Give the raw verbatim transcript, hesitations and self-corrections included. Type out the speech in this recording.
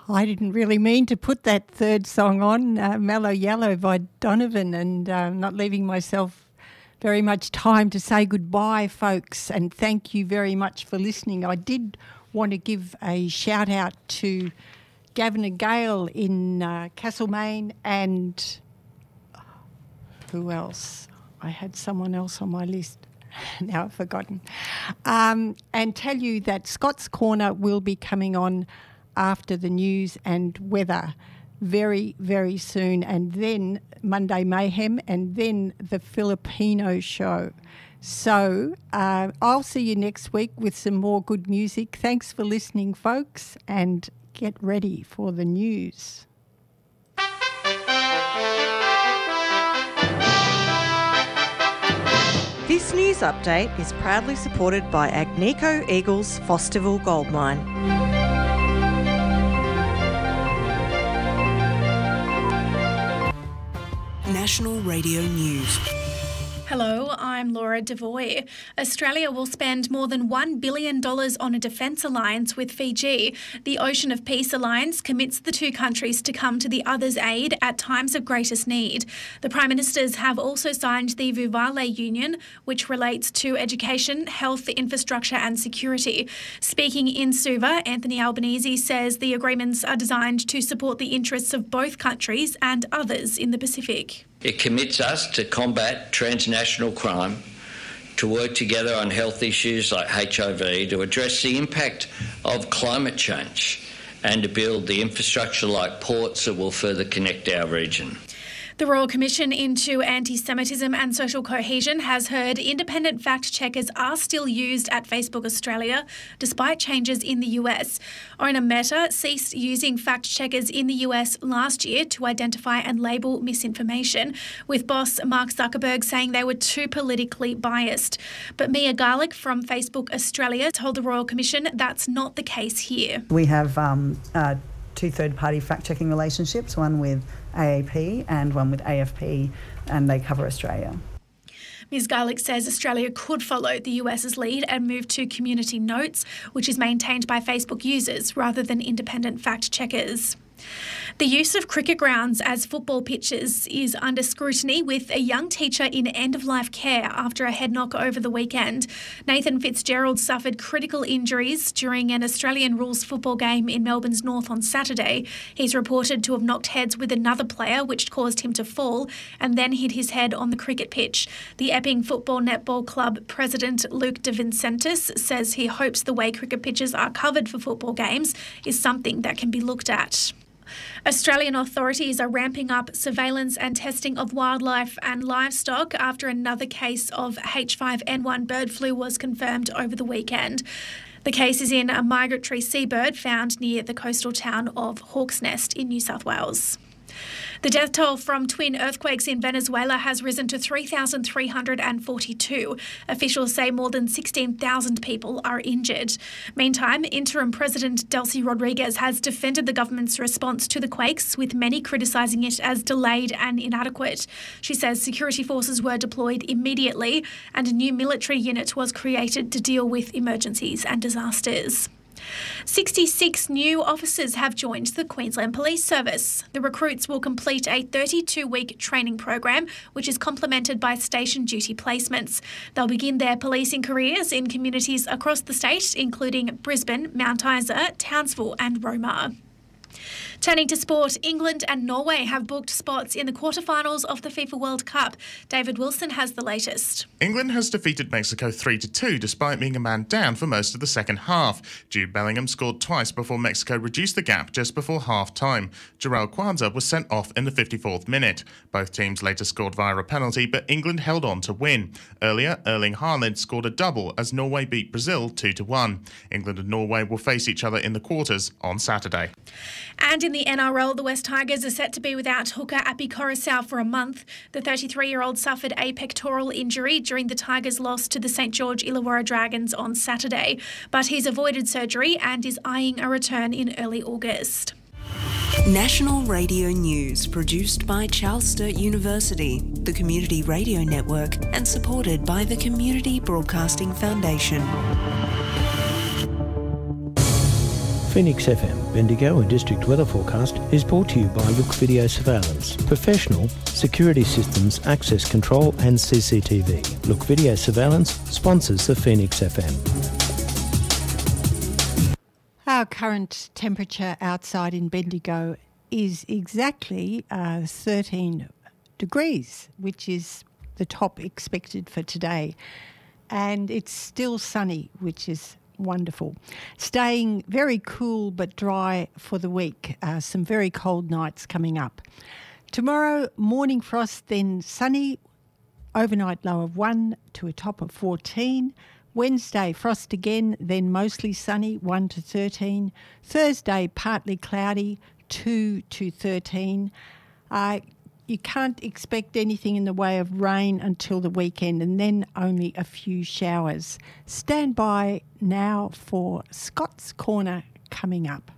I didn't really mean to put that third song on, uh, Mellow Yellow by Donovan, and uh, not leaving myself very much time to say goodbye, folks, and thank you very much for listening. I did want to give a shout out to Gavin and Gail in uh, Castlemaine, and who else? I had someone else on my list. Now I've forgotten. Um, and tell you that Scott's Corner will be coming on after the news and weather very, very soon. And then Monday Mayhem, and then the Filipino show. So uh, I'll see you next week with some more good music. Thanks for listening, folks, and get ready for the news. This news update is proudly supported by Agnico Eagle's Fosterville Gold Mine. National Radio News. Hello, I'm Laura Devoy. Australia will spend more than one billion dollars on a defence alliance with Fiji. The Ocean of Peace Alliance commits the two countries to come to the other's aid at times of greatest need. The Prime Ministers have also signed the Vuvale Union, which relates to education, health, infrastructure and security. Speaking in Suva, Anthony Albanese says the agreements are designed to support the interests of both countries and others in the Pacific. It commits us to combat transnational crime, to work together on health issues like H I V, to address the impact of climate change, and to build the infrastructure like ports that will further connect our region. The Royal Commission into Anti-Semitism and Social Cohesion has heard independent fact-checkers are still used at Facebook Australia, despite changes in the U S. Owner Meta ceased using fact-checkers in the U S last year to identify and label misinformation, with boss Mark Zuckerberg saying they were too politically biased. But Mia Garlick from Facebook Australia told the Royal Commission that's not the case here. We have um, uh, two third-party fact-checking relationships, one with A A P and one with A F P, and they cover Australia. Miz Garlick says Australia could follow the US's lead and move to community notes, which is maintained by Facebook users rather than independent fact-checkers. The use of cricket grounds as football pitches is under scrutiny, with a young teacher in end-of-life care after a head knock over the weekend. Nathan Fitzgerald suffered critical injuries during an Australian rules football game in Melbourne's North on Saturday. He's reported to have knocked heads with another player, which caused him to fall and then hit his head on the cricket pitch. The Epping Football Netball Club president Luke De Vincentis says he hopes the way cricket pitches are covered for football games is something that can be looked at. Australian authorities are ramping up surveillance and testing of wildlife and livestock after another case of H five N one bird flu was confirmed over the weekend. The case is in a migratory seabird found near the coastal town of Hawk's Nest in New South Wales. The death toll from twin earthquakes in Venezuela has risen to three thousand three hundred forty-two. Officials say more than sixteen thousand people are injured. Meantime, interim President Delcy Rodriguez has defended the government's response to the quakes, with many criticising it as delayed and inadequate. She says security forces were deployed immediately and a new military unit was created to deal with emergencies and disasters. sixty-six new officers have joined the Queensland Police Service. The recruits will complete a thirty-two-week training program, which is complemented by station duty placements. They'll begin their policing careers in communities across the state, including Brisbane, Mount Isa, Townsville and Roma. Turning to sport, England and Norway have booked spots in the quarterfinals of the FIFA World Cup. David Wilson has the latest. England has defeated Mexico three to two despite being a man down for most of the second half. Jude Bellingham scored twice before Mexico reduced the gap just before half-time. Jarrell Kwanzaa was sent off in the fifty-fourth minute. Both teams later scored via a penalty, but England held on to win. Earlier, Erling Haaland scored a double as Norway beat Brazil two to one. England and Norway will face each other in the quarters on Saturday. And in the N R L, the West Tigers are set to be without hooker Api Coruscant for a month. The thirty-three-year-old suffered a pectoral injury during the Tigers' loss to the St George Illawarra Dragons on Saturday, but he's avoided surgery and is eyeing a return in early August. National Radio News, produced by Charles Sturt University, the Community Radio Network, and supported by the Community Broadcasting Foundation. Phoenix F M, Bendigo and District Weather Forecast is brought to you by Look Video Surveillance. Professional security systems, access control and C C T V. Look Video Surveillance sponsors the Phoenix F M. Our current temperature outside in Bendigo is exactly uh, thirteen degrees, which is the top expected for today. And it's still sunny, which is wonderful. Staying very cool but dry for the week. Uh, some very cold nights coming up. Tomorrow, morning frost, then sunny, overnight low of one to a top of fourteen. Wednesday, frost again, then mostly sunny, one to thirteen. Thursday, partly cloudy, two to thirteen. Uh, you can't expect anything in the way of rain until the weekend, and then only a few showers. Stand by now for Scott's Corner coming up.